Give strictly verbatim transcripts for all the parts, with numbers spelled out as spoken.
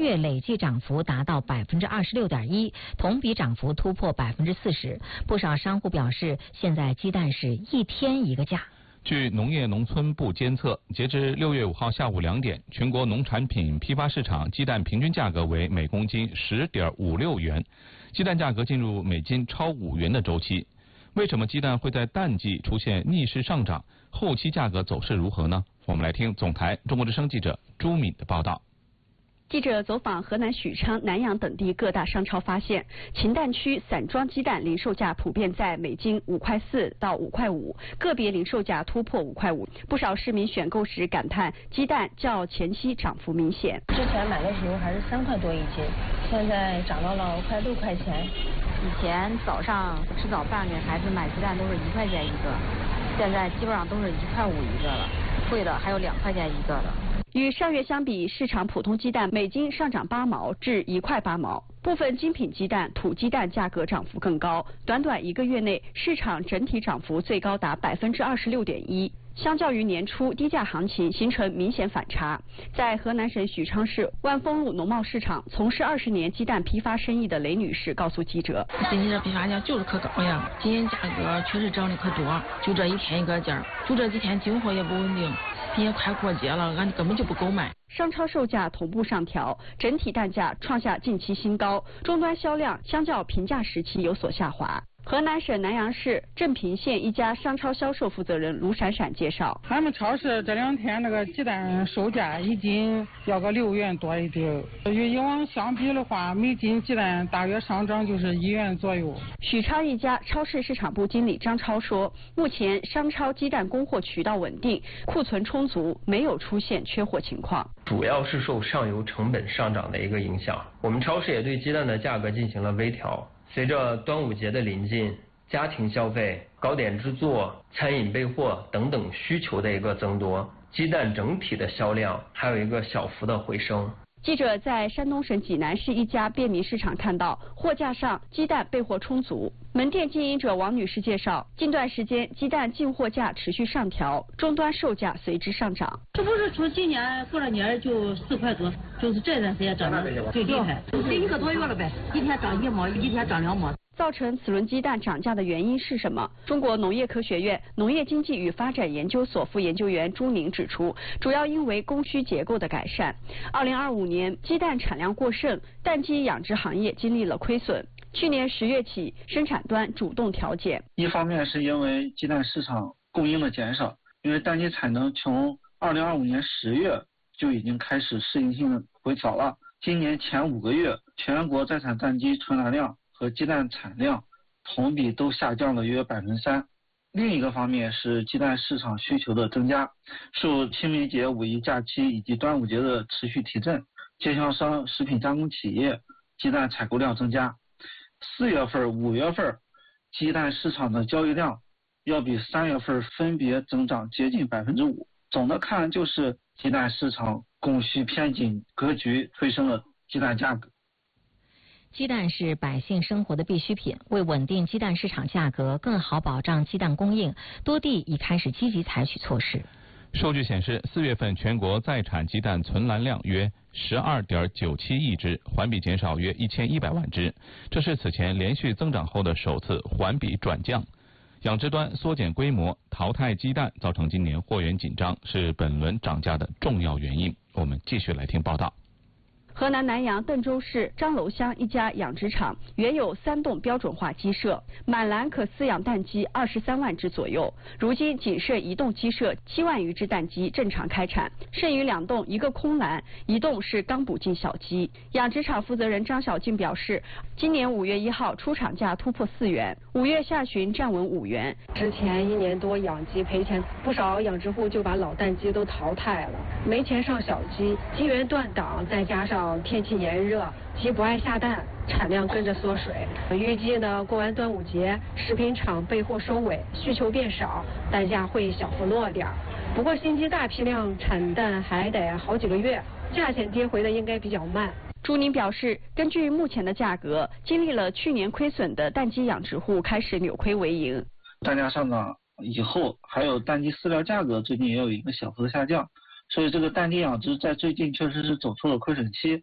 月累计涨幅达到百分之二十六点一，同比涨幅突破百分之四十。不少商户表示，现在鸡蛋是一天一个价。 据农业农村部监测，截至六月五号下午两点，全国农产品批发市场鸡蛋平均价格为每公斤十点五六元，鸡蛋价格进入每斤超五元的周期。为什么鸡蛋会在淡季出现逆势上涨？后期价格走势如何呢？我们来听总台中国之声记者朱敏的报道。 记者走访河南许昌、南阳等地各大商超，发现秦蛋区散装鸡蛋零售价普遍在每斤五块四到五块五，个别零售价突破五块五。不少市民选购时感叹，鸡蛋较前期涨幅明显。 之前买的时候还是三块多一斤，现在涨到了快六块钱。 以前早上吃早饭给孩子买鸡蛋都是一块钱一个，现在基本上都是一块五一个了，贵的还有两块钱一个了。 与上月相比，市场普通鸡蛋每斤上涨八毛至一块八毛，部分精品鸡蛋、土鸡蛋价格涨幅更高。短短一个月内，市场整体涨幅最高达百分之二十六点一。相较于年初低价行情形成明显反差。在河南省许昌市万丰路农贸市场从事二十年鸡蛋批发生意的雷女士告诉记者：“ 今年的批发价就是可高呀，今年价格确实涨得可多，就这一天一个价，就这几天进货也不稳定，并且快过节了，俺根本就不够卖。” 商超售价同步上调，整体蛋价创下近期新高，终端销量相较平价时期有所下滑。河南省南阳市镇平县一家商超销售负责人卢闪闪介绍， 俺们超市这两天那个鸡蛋售价一斤要个六元多一点，与以往相比的话，每斤鸡蛋大约上涨就是一元左右。 许昌一家超市市场部经理张超说，目前商超鸡蛋供货渠道稳定，库存充足，没有出现缺货情况。 主要是受上游成本上涨的一个影响，我们超市也对鸡蛋的价格进行了微调。随着端午节的临近，家庭消费、糕点制作、餐饮备货等等需求的一个增多，鸡蛋整体的销量还有一个小幅的回升。 记者在山东省济南市一家便民市场看到，货架上鸡蛋备货充足。门店经营者王女士介绍，近段时间鸡蛋进货价持续上调，终端售价随之上涨。 这不是从今年过了年就四块多，就是这段时间涨得最厉害，这一个多月了呗，一天涨一毛，一天涨两毛。 造成此轮鸡蛋涨价的原因是什么？中国农业科学院农业经济与发展研究所副研究员朱宁指出，主要因为供需结构的改善。二零二五年鸡蛋产量过剩，蛋鸡养殖行业经历了亏损。去年十月起，生产端主动调减。 一方面是因为鸡蛋市场供应的减少，因为蛋鸡产能从二零二五年十月就已经开始适应性回调了。今年前五个月，全国在产蛋鸡存栏量和鸡蛋产量同比都下降了约百分之三。另一个方面是鸡蛋市场需求的增加，受清明节、五一假期以及端午节的持续提振，经销商、食品加工企业鸡蛋采购量增加。四月份、五月份鸡蛋市场的交易量要比三月份分别增长接近百分之五。总的看，就是鸡蛋市场供需偏紧格局推升了鸡蛋价格。 鸡蛋是百姓生活的必需品，为稳定鸡蛋市场价格，更好保障鸡蛋供应，多地已开始积极采取措施。 数据显示，四月份全国在产鸡蛋存栏量约十二点九七亿只，环比减少约一千一百万只，这是此前连续增长后的首次环比转降。养殖端缩减规模、淘汰鸡蛋，造成今年货源紧张，是本轮涨价的重要原因。我们继续来听报道。 河南南阳邓州市张楼乡一家养殖场原有三栋标准化鸡舍，满栏可饲养蛋鸡二十三万只左右，如今仅剩一栋鸡舍七万余只蛋鸡正常开产，剩余两栋一个空栏，一栋是刚补进小鸡。养殖场负责人张小静表示，今年五月一号出厂价突破四元，五月下旬站稳五元。 之前一年多养鸡赔钱，不少养殖户就把老蛋鸡都淘汰了，没钱上小鸡，鸡源断档，再加上天气炎热，鸡不爱下蛋，产量跟着缩水。预计呢，过完端午节，食品厂备货收尾，需求变少，蛋价会小幅落点。不过新鸡大批量产蛋还得好几个月，价钱跌回的应该比较慢。 朱宁表示，根据目前的价格，经历了去年亏损的蛋鸡养殖户开始扭亏为盈。 蛋价上涨以后，还有蛋鸡饲料价格最近也有一个小幅的下降。所以这个蛋鸡养殖在最近确实是走出了亏损期，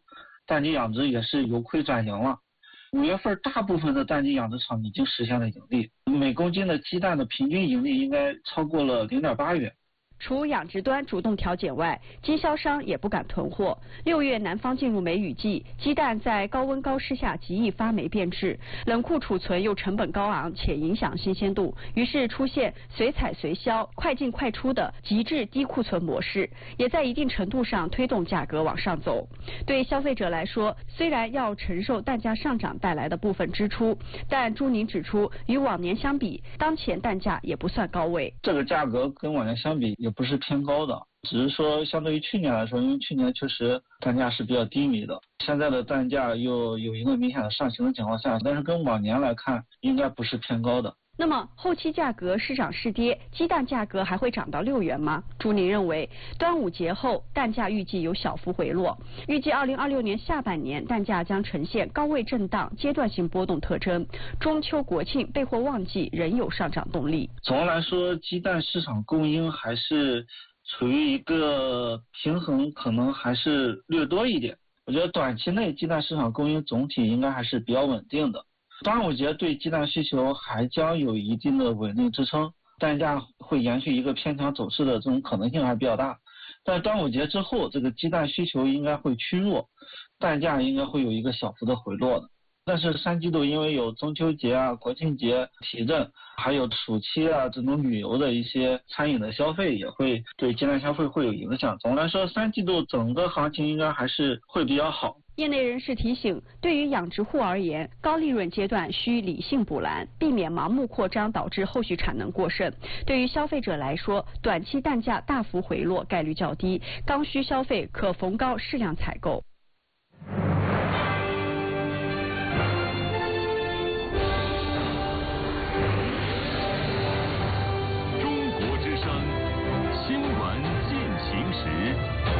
蛋鸡养殖也是由亏转盈了。五月份大部分的蛋鸡养殖场已经实现了盈利，每公斤的鸡蛋的平均盈利应该超过了零点八元。 除养殖端主动调减外，经销商也不敢囤货。六月南方进入梅雨季，鸡蛋在高温高湿下极易发霉变质，冷库储存又成本高昂且影响新鲜度，于是出现随采随销、快进快出的极致低库存模式，也在一定程度上推动价格往上走。对消费者来说，虽然要承受蛋价上涨带来的部分支出，但朱宁指出，与往年相比，当前蛋价也不算高位。 这个价格跟往年相比也不是偏高的，只是说相对于去年来说，因为去年确实蛋价是比较低迷的，现在的蛋价又有一个明显的上行的情况下，但是跟往年来看，应该不是偏高的。 那么后期价格是涨是跌，鸡蛋价格还会涨到六元吗？朱宁认为，端午节后蛋价预计有小幅回落，预计二零二六年下半年蛋价将呈现高位震荡、阶段性波动特征。中秋国庆备货旺季仍有上涨动力。 总的来说，鸡蛋市场供应还是处于一个平衡，可能还是略多一点。我觉得短期内鸡蛋市场供应总体应该还是比较稳定的。端午节对鸡蛋需求还将有一定的稳定支撑，蛋价会延续一个偏强走势的这种可能性还比较大。但端午节之后，这个鸡蛋需求应该会趋弱，蛋价应该会有一个小幅的回落的。但是三季度因为有中秋节啊、国庆节提振，还有暑期啊这种旅游的一些餐饮的消费，也会对鸡蛋消费会有影响。总的来说，三季度整个行情应该还是会比较好。 业内人士提醒，对于养殖户而言，高利润阶段需理性补篮，避免盲目扩张导致后续产能过剩。对于消费者来说，短期蛋价大幅回落概率较低，刚需消费可逢高适量采购。 中国之声新闻进行时。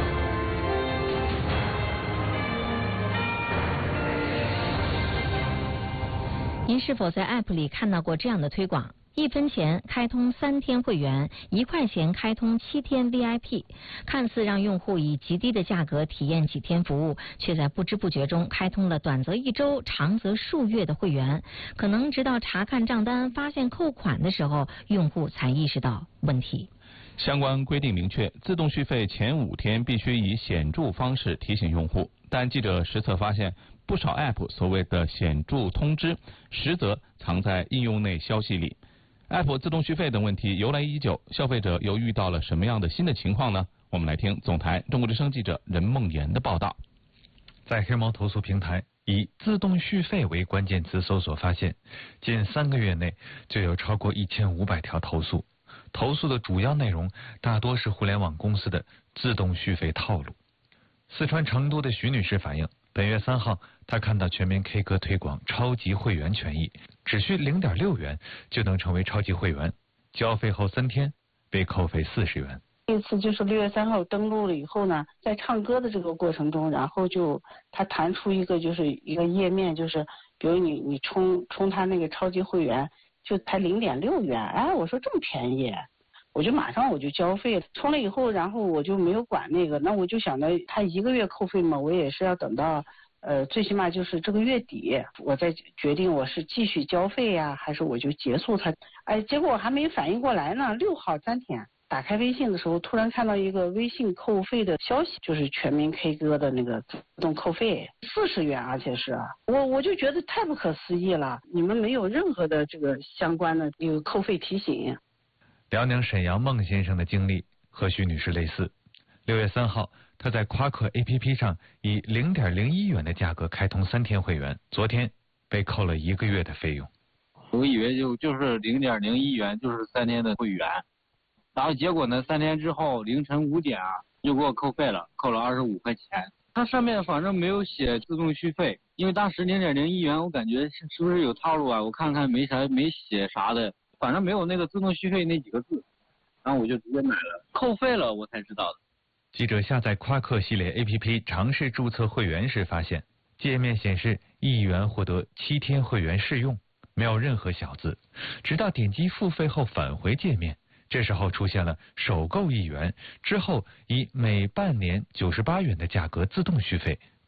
您是否在 App 里看到过这样的推广？一分钱开通三天会员，一块钱开通七天 V I P， 看似让用户以极低的价格体验几天服务，却在不知不觉中开通了短则一周、长则数月的会员。可能直到查看账单发现扣款的时候，用户才意识到问题。 相关规定明确，自动续费前五天必须以显著方式提醒用户。但记者实测发现，不少 App 所谓的显著通知，实则藏在应用内消息里。App 自动续费等问题由来已久，消费者又遇到了什么样的新的情况呢？我们来听总台中国之声记者任梦妍的报道。 在黑猫投诉平台以自动续费为关键词搜索发现，近三个月内就有超过一千五百条投诉。投诉的主要内容大多是互联网公司的自动续费套路。四川成都的徐女士反映，本月三号，她看到全民 K 歌推广超级会员权益，只需零点六元就能成为超级会员，交费后三天被扣费四十元。 这次就是六月三号登录了以后呢，在唱歌的这个过程中，然后就它弹出一个就是一个页面，就是比如你你充充他那个超级会员就才零点六元，哎，我说这么便宜。我就马上我就交费，充了以后，然后我就没有管那个，那我就想着他一个月扣费嘛，我也是要等到呃最起码就是这个月底，我再决定我是继续交费呀，还是我就结束它。哎，结果我还没反应过来呢，六号三天打开微信的时候，突然看到一个微信扣费的消息，就是全民 K 歌的那个自动扣费四十元，而且是我我就觉得太不可思议了，你们没有任何的这个相关的这个扣费提醒。 辽宁沈阳孟先生的经历和徐女士类似。六月三号，他在夸克 A P P 上以零点零一元的价格开通三天会员，昨天被扣了一个月的费用。 我以为就就是零点零一元，就是三天的会员，然后结果呢，三天之后凌晨五点啊，就给我扣费了，扣了二十五块钱。它上面反正没有写自动续费，因为当时零点零一元，我感觉是是不是有套路啊？我看看没啥没写啥的。反正没有那个自动续费那几个字，然后我就直接买了，扣费了我才知道的。 记者下载夸克系列 A P P 尝试注册会员时发现，界面显示一元获得七天会员试用，没有任何小字。直到点击付费后返回界面，这时候出现了首购一元之后以每半年九十八元的价格自动续费，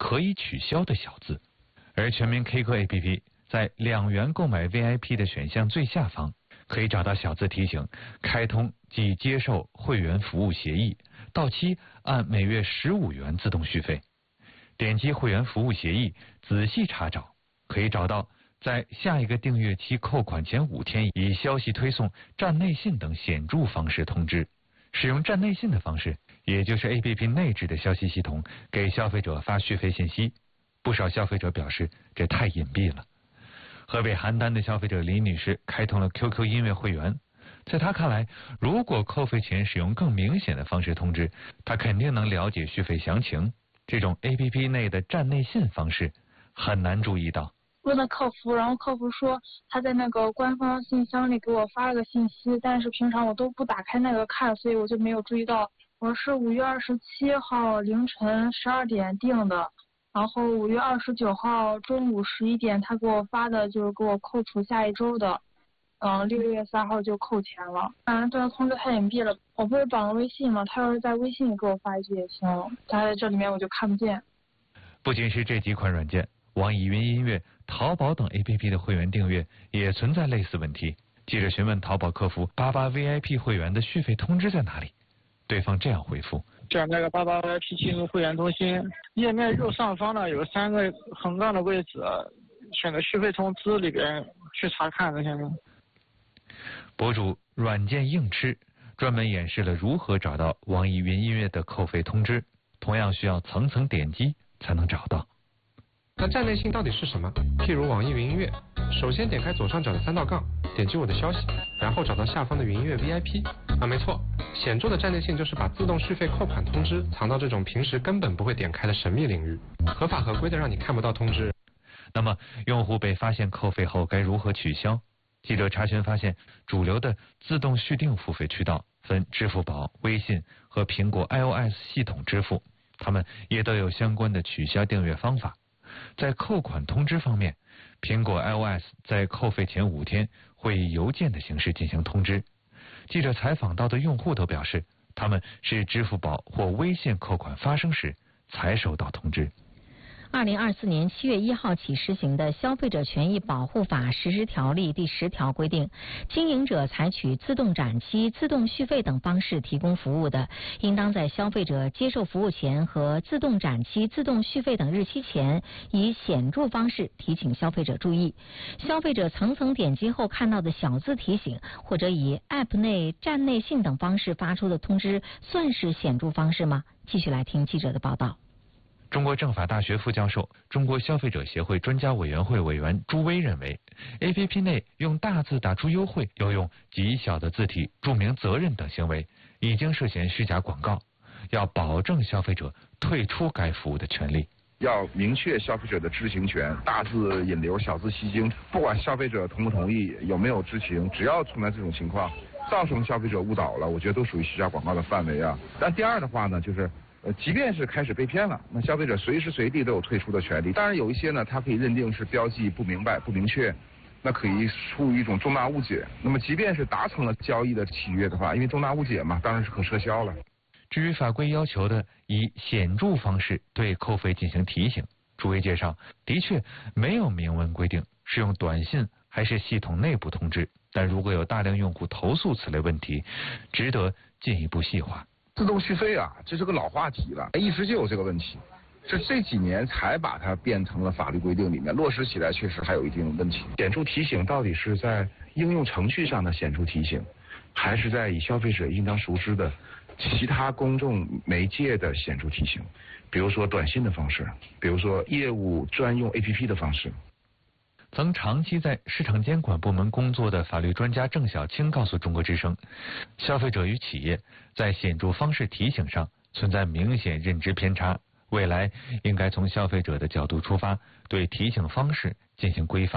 可以取消的小字。而全民 K 歌 A P P 在两元购买 V I P 的选项最下方，可以找到小字提醒开通即接受会员服务协议，到期按每月十五元自动续费。点击会员服务协议，仔细查找，可以找到在下一个订阅期扣款前五天以消息推送、站内信等显著方式通知。使用站内信的方式，也就是 A P P 内置的消息系统给消费者发续费信息。不少消费者表示这太隐蔽了。河北邯郸的消费者李女士开通了 Q Q 音乐会员，在她看来，如果扣费前使用更明显的方式通知，她肯定能了解续费详情。这种 A P P 内的站内信方式很难注意到。 问了客服，然后客服说他在那个官方信箱里给我发了个信息，但是平常我都不打开那个看，所以我就没有注意到。我是五月二十七号凌晨十二点订的，然后五月二十九号中午十一点他给我发的就是给我扣除下一周的，嗯，六月三号就扣钱了。嗯，这个通知太隐蔽了，我不是绑了微信吗？他要是在微信里给我发一句也行，他在这里面我就看不见。 不仅是这几款软件，网易云音乐、淘宝等 A P P 的会员订阅也存在类似问题。记者询问淘宝客服八八 V I P 会员的续费通知在哪里，对方这样回复： 选那个八八 V I P 进入会员中心，页面右上方呢有三个横杠的位置，选择续费通知里边去查看这些呢。 博主软件硬吃专门演示了如何找到网易云音乐的扣费通知，同样需要层层点击才能找到。 那站内信到底是什么？譬如网易云音乐，首先点开左上角的三道杠，点击我的消息，然后找到下方的云音乐 V I P。啊，没错，显著的站内信就是把自动续费扣款通知藏到这种平时根本不会点开的神秘领域，合法合规的让你看不到通知。 那么，用户被发现扣费后该如何取消？记者查询发现，主流的自动续订付费渠道分支付宝、微信和苹果 I O S 系统支付，它们也都有相关的取消订阅方法。在扣款通知方面，苹果 I O S 在扣费前五天会以邮件的形式进行通知。记者采访到的用户都表示，他们是支付宝或微信扣款发生时才收到通知。 二零二四年七月一号起施行的《消费者权益保护法实施条例》第十条规定，经营者采取自动展期、自动续费等方式提供服务的，应当在消费者接受服务前和自动展期、自动续费等日期前，以显著方式提醒消费者注意。消费者层层点击后看到的小字提醒，或者以 App 内站内信等方式发出的通知，算是显著方式吗？继续来听记者的报道。 中国政法大学副教授、中国消费者协会专家委员会委员朱威认为 ，A P P 内用大字打出优惠，又用极小的字体注明责任等行为，已经涉嫌虚假广告，要保证消费者退出该服务的权利。 要明确消费者的知情权，大字引流，小字吸睛，不管消费者同不同意，有没有知情，只要存在这种情况，造成消费者误导了，我觉得都属于虚假广告的范围啊。但第二的话呢，就是。呃，即便是开始被骗了，那消费者随时随地都有退出的权利。当然有一些呢，它可以认定是标记不明白、不明确，那可以出于一种重大误解。那么即便是达成了交易的契约的话，因为重大误解嘛，当然是可撤销了。 至于法规要求的以显著方式对扣费进行提醒，朱威介绍，的确没有明文规定是用短信还是系统内部通知，但如果有大量用户投诉此类问题，值得进一步细化。 自动续费啊，这是个老话题了，一直就有这个问题，是这几年才把它变成了法律规定里面，落实起来确实还有一定问题。显著提醒到底是在应用程序上的显著提醒，还是在以消费者应当熟知的其他公众媒介的显著提醒，比如说短信的方式，比如说业务专用 A P P 的方式。 曾长期在市场监管部门工作的法律专家郑晓青告诉中国之声，消费者与企业在显著方式提醒上存在明显认知偏差，未来应该从消费者的角度出发，对提醒方式进行规范。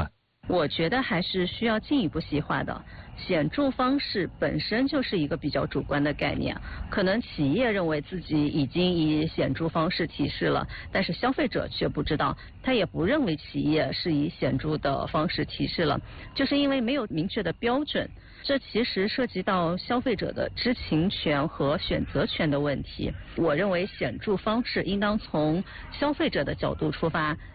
我觉得还是需要进一步细化的。显著方式本身就是一个比较主观的概念，可能企业认为自己已经以显著方式提示了，但是消费者却不知道，他也不认为企业是以显著的方式提示了，就是因为没有明确的标准。这其实涉及到消费者的知情权和选择权的问题。我认为显著方式应当从消费者的角度出发，